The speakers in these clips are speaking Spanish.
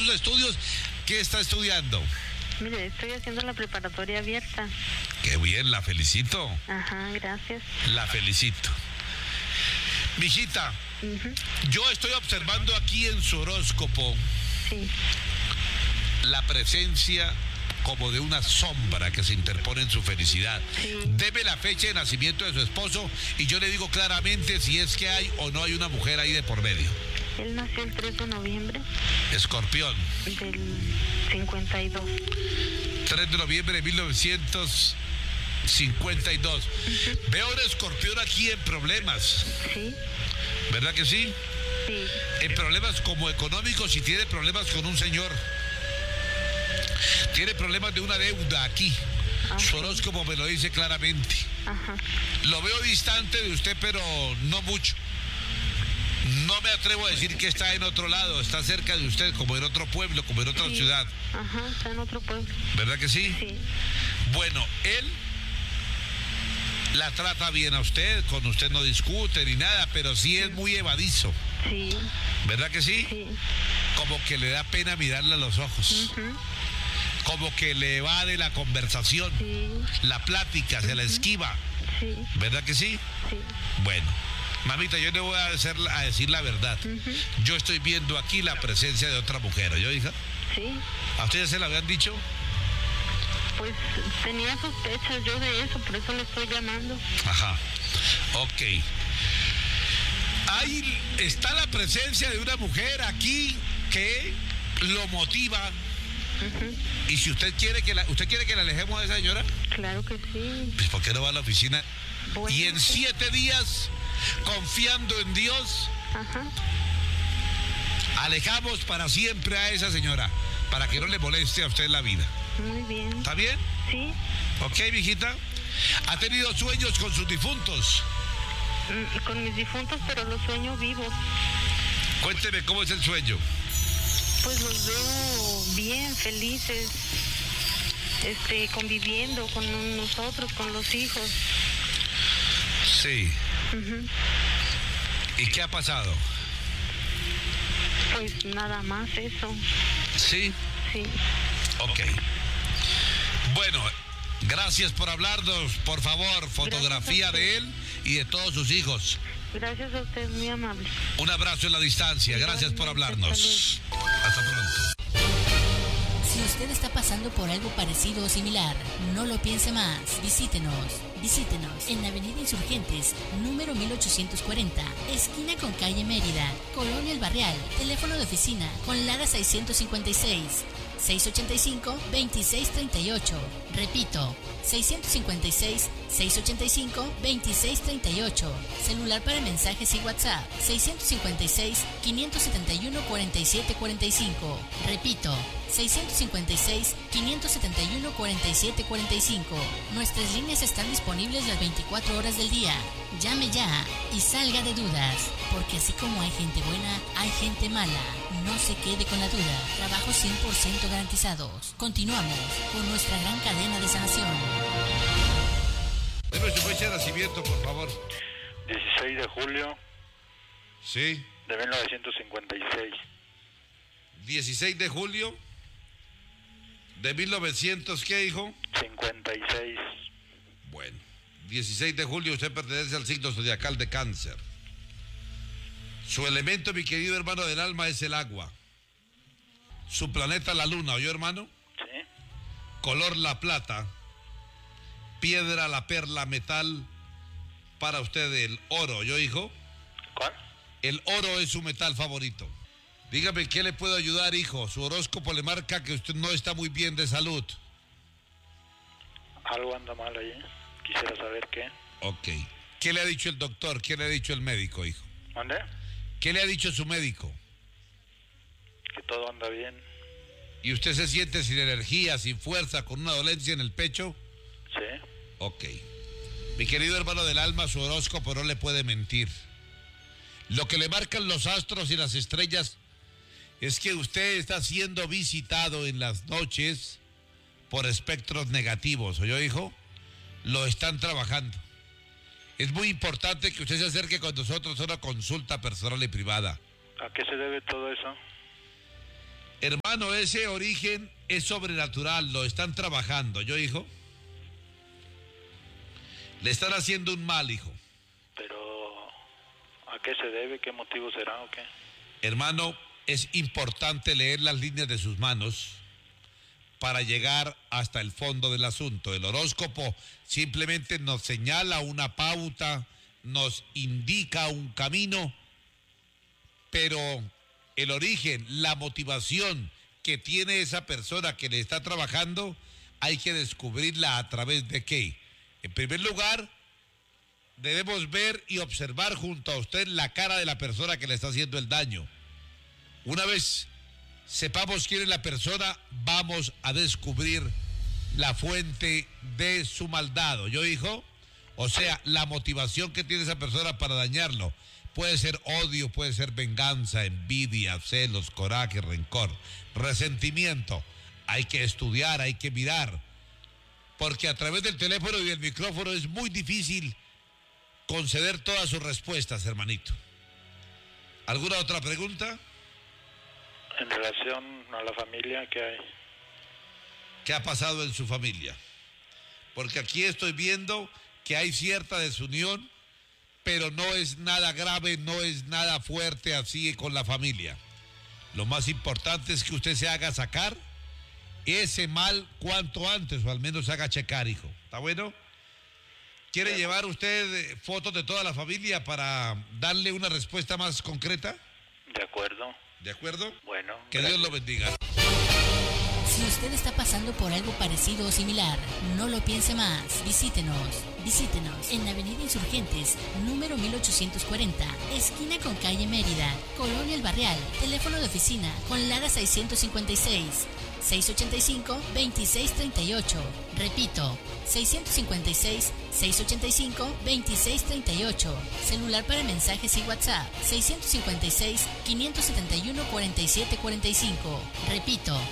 sus estudios. ¿Qué está estudiando? Mire, estoy haciendo la preparatoria abierta. Qué bien, la felicito. Ajá, gracias. La felicito. Mijita, yo estoy observando aquí en su horóscopo Sí. la presencia como de una sombra que se interpone en su felicidad. Sí. Deme la fecha de nacimiento de su esposo y yo le digo claramente si es que hay o no hay una mujer ahí de por medio. Él nació el 3 de noviembre Escorpión, del 52. 3 de noviembre de 1952. Veo un escorpión aquí en problemas, Sí, ¿verdad que sí? sí. En problemas como económicos y tiene problemas con un señor. Tiene problemas de una deuda aquí. Su horóscopo me lo dice claramente. Ajá. Lo veo distante de usted, pero no mucho. No me atrevo a decir que está en otro lado, está cerca de usted, como en otro pueblo, como en otra Sí. ciudad. Ajá, está en otro pueblo. ¿Verdad que sí? Sí. Bueno, él la trata bien a usted, con usted no discute ni nada, pero sí es muy evadizo. Sí. ¿Verdad que sí? Sí. Como que le da pena mirarle a los ojos. Como que le evade la conversación, Sí. la plática, se la esquiva. Sí. ¿Verdad que sí? Sí. Bueno, mamita, yo le voy a decir la verdad. Yo estoy viendo aquí la presencia de otra mujer, ¿yo, hija? Sí. ¿A usted ya se la habían dicho? Pues tenía sospechas yo de eso, por eso le estoy llamando. Ajá, ok. Ahí está la presencia de una mujer aquí que lo motiva. Y si usted quiere que ¿usted quiere que la alejemos de esa señora? Claro que sí. Pues ¿por qué no va a la oficina? Bueno, Y en 7 días, confiando en Dios, Ajá. alejamos para siempre a esa señora, para que no le moleste a usted la vida. Muy bien. ¿Está bien? Sí. Ok, mijita. ¿Ha tenido sueños con sus difuntos? Con mis difuntos, pero los sueño vivos. Cuénteme cómo es el sueño. Pues los veo bien, felices, conviviendo con nosotros, con los hijos. Sí. ¿Y qué ha pasado? Pues nada más eso. Sí. Sí. Ok. Bueno, gracias por hablarnos. Por favor, fotografía de él y de todos sus hijos. Gracias a usted, muy amable. Un abrazo en la distancia. Gracias por hablarnos. Hasta pronto. Si usted está pasando por algo parecido o similar, no lo piense más. Visítenos en Avenida Insurgentes, número 1840, esquina con calle Mérida, Colonia El Barrial. Teléfono de oficina con Lara 656 685-2638. Repito, 656-685-2638. Celular para mensajes y WhatsApp, 656-571-4745. Repito, 656-571-4745. Nuestras líneas están disponibles las 24 horas del día. Llame ya y salga de dudas, porque así como hay gente buena, hay gente mala. No se quede con la duda. Trabajos 100% garantizados. Continuamos con nuestra gran cadena de sanación. Deme su fecha de nacimiento, por favor. 16 de julio Sí. de 1956. 16 de julio de 1900, ¿qué, hijo? 56. Bueno, 16 de julio usted pertenece al signo zodiacal de Cáncer. Su elemento, mi querido hermano del alma, es el agua. Su planeta, la luna, ¿oyó, hermano? Sí. Color, la plata. Piedra, la perla, metal. Para usted, el oro, ¿oyó, hijo? ¿Cuál? El oro es su metal favorito. Dígame, ¿qué le puedo ayudar, hijo? Su horóscopo le marca que usted no está muy bien de salud. Algo anda mal ahí. Quisiera saber qué. Ok. ¿Qué le ha dicho el doctor? ¿Qué le ha dicho el médico, hijo? ¿Dónde? ¿Qué le ha dicho su médico? Que todo anda bien. ¿Y usted se siente sin energía, sin fuerza, con una dolencia en el pecho? Sí. Ok. Mi querido hermano del alma, su horóscopo no le puede mentir. Lo que le marcan los astros y las estrellas es que usted está siendo visitado en las noches por espectros negativos. ¿Oyó, hijo? Lo están trabajando. Es muy importante que usted se acerque con nosotros a una consulta personal y privada. ¿A qué se debe todo eso? Hermano, ese origen es sobrenatural, lo están trabajando, ¿yo, hijo? Le están haciendo un mal, hijo. Pero, ¿a qué se debe? ¿Qué motivo será o qué? Hermano, es importante leer las líneas de sus manos para llegar hasta el fondo del asunto. El horóscopo simplemente nos señala una pauta, nos indica un camino, pero el origen, la motivación que tiene esa persona que le está trabajando, hay que descubrirla a través de qué. En primer lugar, debemos ver y observar junto a usted la cara de la persona que le está haciendo el daño. Una vez sepamos quién es la persona, vamos a descubrir la fuente de su maldad, ¿yo, hijo? O sea, la motivación que tiene esa persona para dañarlo. Puede ser odio, puede ser venganza, envidia, celos, coraje, rencor, resentimiento. Hay que estudiar, hay que mirar, porque a través del teléfono y del micrófono es muy difícil conceder todas sus respuestas, hermanito. ¿Alguna otra pregunta? En relación a la familia, ¿qué hay? ¿Qué ha pasado en su familia? Porque aquí estoy viendo que hay cierta desunión, pero no es nada grave, no es nada fuerte así con la familia. Lo más importante es que usted se haga sacar ese mal cuanto antes, o al menos se haga checar, hijo. ¿Está bueno? ¿Quiere llevar usted fotos de toda la familia para darle una respuesta más concreta? De acuerdo. ¿De acuerdo? Bueno. Que gracias. Dios lo bendiga. Si usted está pasando por algo parecido o similar, no lo piense más. Visítenos en Avenida Insurgentes, número 1840, esquina con calle Mérida, Colonia El Barrial. Teléfono de oficina con Lara 656 685-2638. Repito, 656-685-2638. Celular para mensajes y WhatsApp, 656-571-4745. Repito,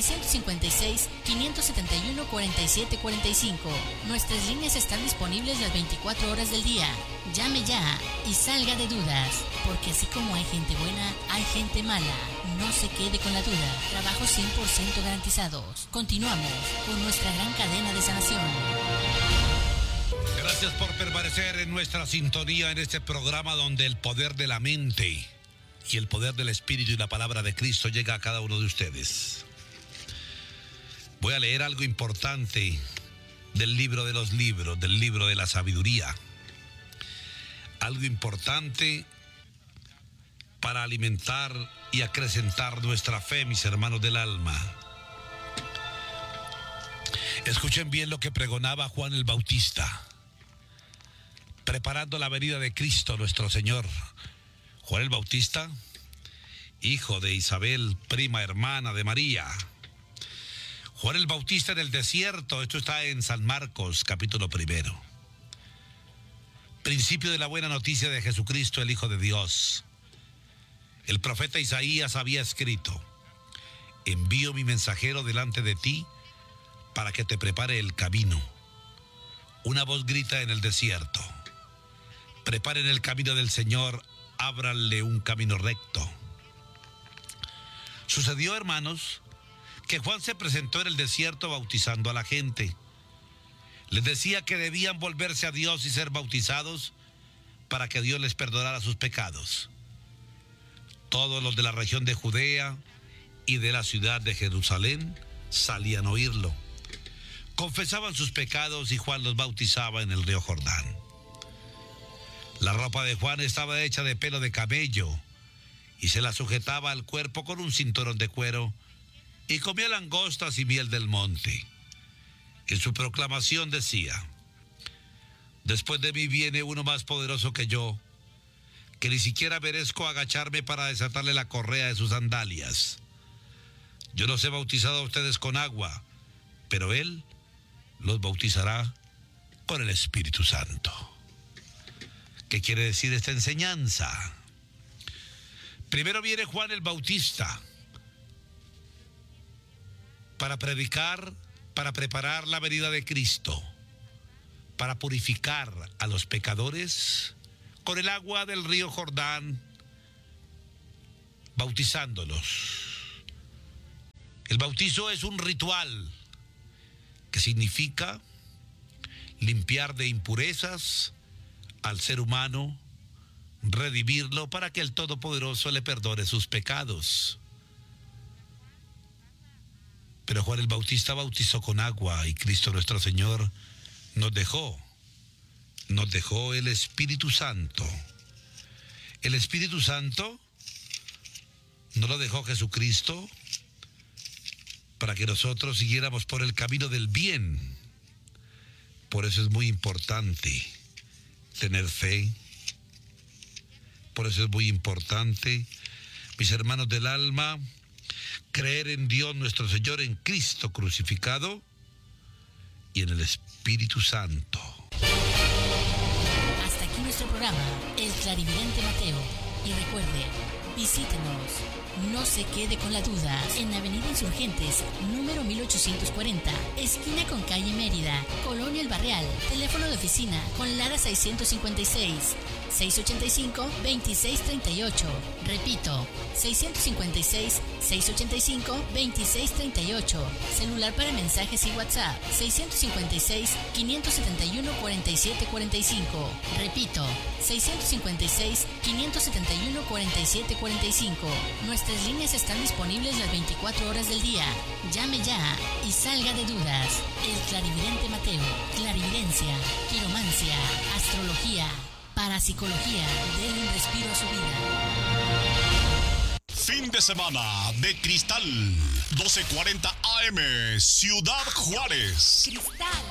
656-571-4745. Nuestras líneas están disponibles las 24 horas del día. Llame ya y salga de dudas, porque así como hay gente buena, hay gente mala. No se quede con la duda. Trabajos 100% garantizados. Continuamos con nuestra gran cadena de sanación. Gracias por permanecer en nuestra sintonía en este programa donde el poder de la mente y el poder del Espíritu y la palabra de Cristo llega a cada uno de ustedes. Voy a leer algo importante del libro de los libros, del libro de la sabiduría. Algo importante para alimentar y acrecentar nuestra fe, mis hermanos del alma. Escuchen bien lo que pregonaba Juan el Bautista, preparando la venida de Cristo nuestro Señor. Juan el Bautista, hijo de Isabel, prima hermana de María. Juan el Bautista en el desierto, esto está en San Marcos, capítulo 1. Principio de la buena noticia de Jesucristo, el Hijo de Dios. El profeta Isaías había escrito: envío mi mensajero delante de ti para que te prepare el camino. Una voz grita en el desierto: preparen el camino del Señor, ábranle un camino recto. Sucedió, hermanos, que Juan se presentó en el desierto bautizando a la gente. Les decía que debían volverse a Dios y ser bautizados para que Dios les perdonara sus pecados. Todos los de la región de Judea y de la ciudad de Jerusalén salían a oírlo. Confesaban sus pecados y Juan los bautizaba en el río Jordán. La ropa de Juan estaba hecha de pelo de camello y se la sujetaba al cuerpo con un cinturón de cuero, y comía langostas y miel del monte. En su proclamación decía: después de mí viene uno más poderoso que yo, que ni siquiera merezco agacharme para desatarle la correa de sus sandalias. Yo los he bautizado a ustedes con agua, pero él los bautizará con el Espíritu Santo. ¿Qué quiere decir esta enseñanza? Primero viene Juan el Bautista para predicar, para preparar la venida de Cristo, para purificar a los pecadores con el agua del río Jordán, bautizándolos. bautizo es un ritual que significa limpiar de impurezas al ser humano, redimirlo para que el Todopoderoso le perdone sus pecados. Pero Juan el Bautista bautizó con agua y Cristo nuestro Señor nos dejó el Espíritu Santo. El Espíritu Santo nos lo dejó Jesucristo para que nosotros siguiéramos por el camino del bien. Por eso es muy importante tener fe. Por eso es muy importante, mis hermanos del alma, creer en Dios nuestro Señor, en Cristo crucificado y en el Espíritu Santo. Hasta aquí nuestro programa, El Clarividente Mateo. Y recuerde, visítenos, no se quede con la duda, en Avenida Insurgentes, número 1840, esquina con calle Mérida, Colonia El Barrial, teléfono de oficina con Lara 656-685-2638. Repito, 656-685-2638. Celular para mensajes y WhatsApp, 656-571-4745. Repito, 656-571-4745. Nuestras líneas están disponibles las 24 horas del día. Llame ya y salga de dudas. El Clarividente Mateo. Clarividencia, quiromancia, astrología, parapsicología. Denle un respiro a su vida. Fin de semana de Cristal, 12:40 AM, Ciudad Juárez. Cristal.